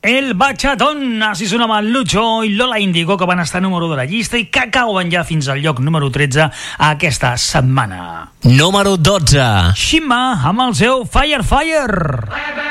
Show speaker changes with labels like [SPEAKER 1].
[SPEAKER 1] El Bachatón, així sonava Lucho i Lola Índigo, que van estar número 1 de la llista i que cauen ja fins al lloc número 13 aquesta setmana.
[SPEAKER 2] Número 12.
[SPEAKER 1] Shima amb el seu Fire Fire.